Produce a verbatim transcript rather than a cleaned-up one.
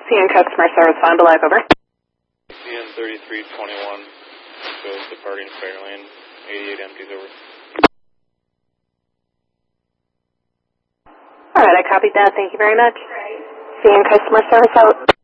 C N customer service, on to live, over. C N thirty-three twenty-one, goes departing Fairlane, eighty-eight empties, over. All right, I copied that. Thank you very much. C N customer service out.